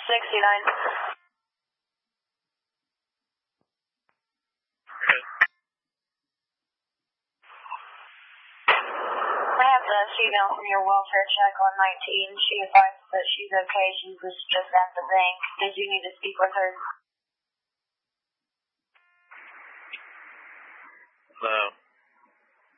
69. I have the female from your welfare check on 19. She advised that she's okay. She was just at the bank. Did you need to speak with her? No.